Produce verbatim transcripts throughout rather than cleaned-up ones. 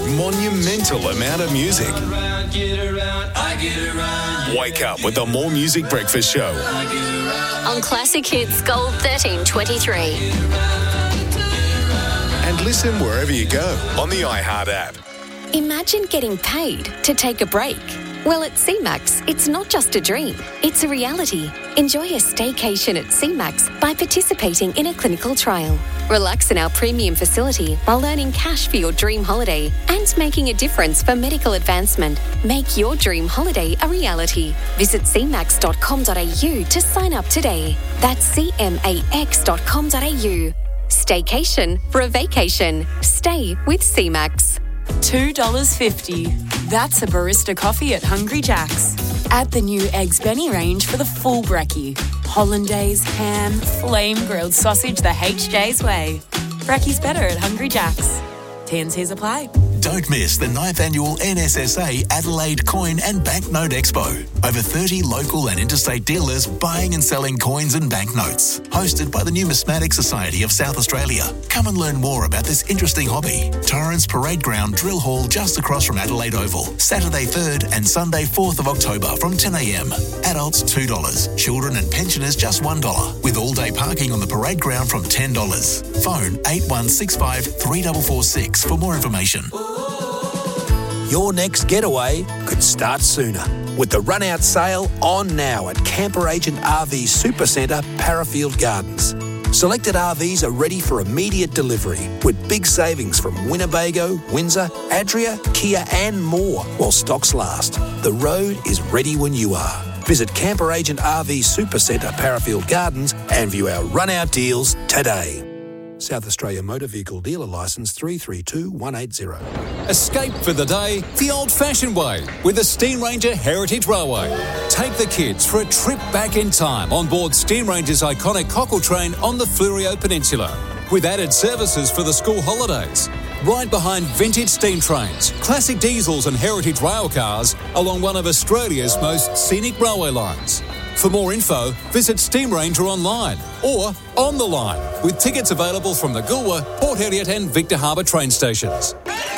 monumental amount of music. Wake up with the More Music Breakfast Show. On Classic Hits Gold thirteen twenty-three. And listen wherever you go on the iHeart app. Imagine getting paid to take a break. Well, at C MAX, it's not just a dream, it's a reality. Enjoy a staycation at C MAX by participating in a clinical trial. Relax in our premium facility while earning cash for your dream holiday and making a difference for medical advancement. Make your dream holiday a reality. Visit c max dot com dot a u to sign up today. That's c max dot com dot a u. Staycation for a vacation. Stay with C MAX. two dollars fifty. That's a barista coffee at Hungry Jack's. Add the new Eggs Benny range for the full brekkie. Hollandaise, ham, flame-grilled sausage the H J's way. Brekkie's better at Hungry Jack's. T and C's apply. Don't miss the ninth Annual N S S A Adelaide Coin and Banknote Expo. Over thirty local and interstate dealers buying and selling coins and banknotes. Hosted by the Numismatic Society of South Australia. Come and learn more about this interesting hobby. Torrens Parade Ground Drill Hall just across from Adelaide Oval. Saturday third and Sunday fourth of October from ten a m. Adults two dollars. Children and pensioners just one dollar. With all-day parking on the parade ground from ten dollars. Phone eight one six five three four four six for more information. Your next getaway could start sooner with the run-out sale on now at Camper Agent R V Supercentre, Parafield Gardens. Selected R Vs are ready for immediate delivery with big savings from Winnebago, Windsor, Adria, Kia and more while stocks last. The road is ready when you are. Visit Camper Agent R V Supercentre, Parafield Gardens and view our run-out deals today. South Australia Motor Vehicle Dealer Licence three three two one eight zero. Escape for the day the old-fashioned way with the Steam Ranger Heritage Railway. Take the kids for a trip back in time on board Steam Ranger's iconic cockle train on the Fleurieu Peninsula with added services for the school holidays. Right behind vintage steam trains, classic diesels and heritage rail cars along one of Australia's most scenic railway lines. For more info, visit Steam Ranger online or on the line with tickets available from the Goolwa, Port Heriot and Victor Harbour train stations.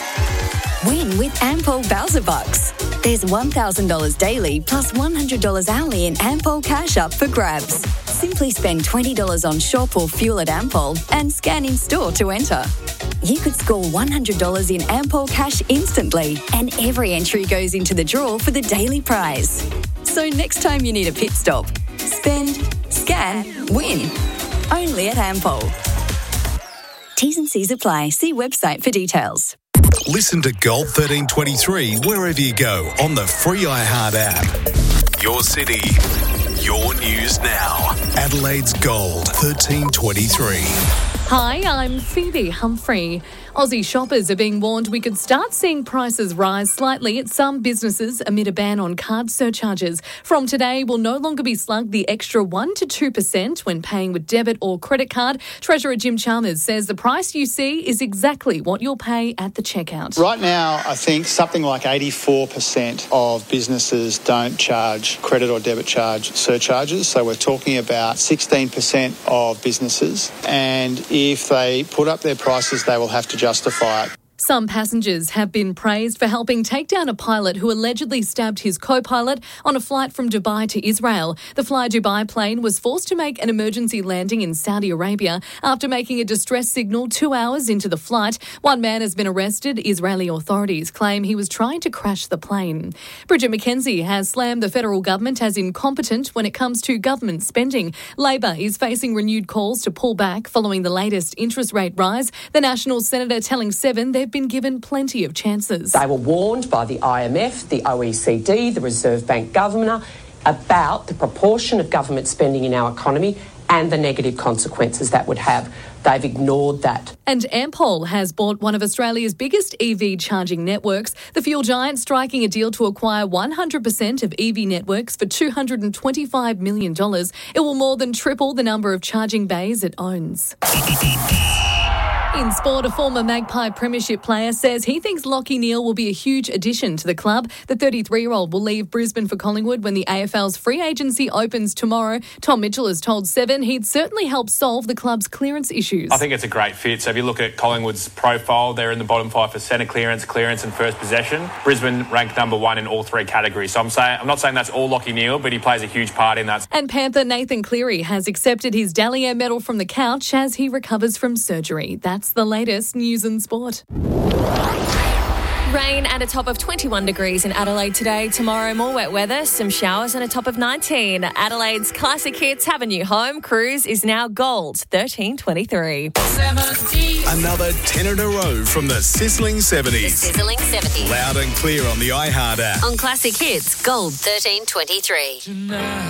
Win with Ampol Bowser Bucks. There's one thousand dollars daily plus one hundred dollars hourly in Ampol cash up for grabs. Simply spend twenty dollars on shop or fuel at Ampol and scan in store to enter. You could score one hundred dollars in Ampol cash instantly and every entry goes into the draw for the daily prize. So next time you need a pit stop, spend, scan, win. Only at Ampol. T's and C's apply. See website for details. Listen to Gold thirteen twenty-three wherever you go on the free iHeart app. Your city, your news now. Adelaide's Gold thirteen twenty-three. Hi, I'm Phoebe Humphrey. Aussie shoppers are being warned we could start seeing prices rise slightly at some businesses amid a ban on card surcharges. From today, we'll no longer be slugged the extra one to two percent when paying with debit or credit card. Treasurer Jim Chalmers says the price you see is exactly what you'll pay at the checkout. Right now, I think something like eighty-four percent of businesses don't charge credit or debit charge surcharges. So we're talking about sixteen percent of businesses. And if they put up their prices, they will have to justify it. Some passengers have been praised for helping take down a pilot who allegedly stabbed his co-pilot on a flight from Dubai to Israel. The Fly Dubai plane was forced to make an emergency landing in Saudi Arabia after making a distress signal two hours into the flight. One man has been arrested. Israeli authorities claim he was trying to crash the plane. Bridget McKenzie has slammed the federal government as incompetent when it comes to government spending. Labor is facing renewed calls to pull back following the latest interest rate rise. The National Senator telling Seven they've been given plenty of chances. They were warned by the I M F, the O E C D, the Reserve Bank Governor about the proportion of government spending in our economy and the negative consequences that would have. They've ignored that. And Ampol has bought one of Australia's biggest E V charging networks. The fuel giant striking a deal to acquire one hundred percent of E V networks for two hundred twenty-five million dollars. It will more than triple the number of charging bays it owns. In sport, a former Magpie Premiership player says he thinks Lachie Neale will be a huge addition to the club. The thirty-three-year-old will leave Brisbane for Collingwood when the A F L's free agency opens tomorrow. Tom Mitchell has told Seven he'd certainly help solve the club's clearance issues. I think it's a great fit. So if you look at Collingwood's profile, they're in the bottom five for centre clearance, clearance and first possession. Brisbane ranked number one in all three categories. So I'm saying I'm not saying that's all Lachie Neale, but he plays a huge part in that. And Panther Nathan Cleary has accepted his Dally M medal from the couch as he recovers from surgery. That's the latest news and sport. Rain and a top of twenty-one degrees in Adelaide today. Tomorrow, more wet weather, some showers and a top of nineteen. Adelaide's classic hits have a new home. Cruise is now gold, thirteen twenty-three. Another ten in a row from the Sizzling seventies. The Sizzling seventies. Loud and clear on the iHeart app. On classic hits, gold thirteen twenty-three.